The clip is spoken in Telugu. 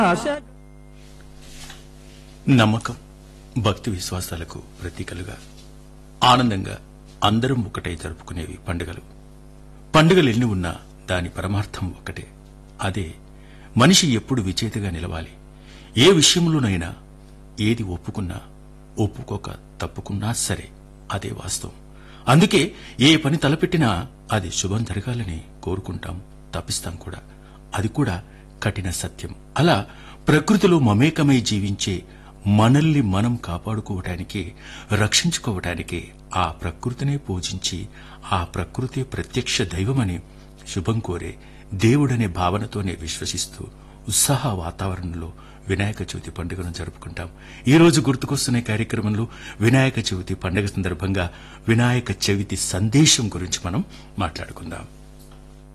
నమ్మకం, భక్తి విశ్వాసాలకు ప్రతీకలుగా ఆనందంగా అందరం ఒకటై జరుపుకునేవి పండుగలు. పండుగలు ఎన్ని ఉన్నా దాని పరమార్థం ఒకటే. అదే మనిషి ఎప్పుడు విజేతగా నిలవాలి. ఏ విషయంలోనైనా ఏది ఒప్పుకున్నా ఒప్పుకోక తప్పుకున్నా సరే అదే వాస్తవం. అందుకే ఏ పని తలపెట్టినా అది శుభం జరగాలని కోరుకుంటాం, తప్పిస్తాం కూడా. అది కూడా కఠిన సత్యం. అలా ప్రకృతిలో మమేకమై జీవించే మనల్ని మనం కాపాడుకోవటానికి, రక్షించుకోవటానికి ఆ ప్రకృతినే పూజించి ఆ ప్రకృతి ప్రత్యక్ష దైవమని శుభం కోరే దేవుడనే భావనతోనే విశ్వసిస్తూ ఉత్సాహ వాతావరణంలో వినాయక చవితి పండుగను జరుపుకుంటాం. ఈ రోజు గుర్తుకొస్తున్న కార్యక్రమంలో వినాయక చవితి పండుగ సందర్భంగా వినాయక చవితి సందేశం గురించి మనం మాట్లాడుకుందాం.